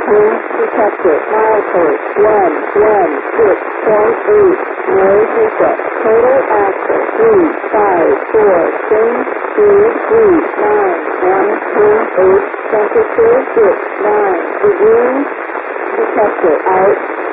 Turn detector. Milepost 116.8. No pickup. Total axle 354. Change speed 391.8. Temperature 69 degrees. Detector out.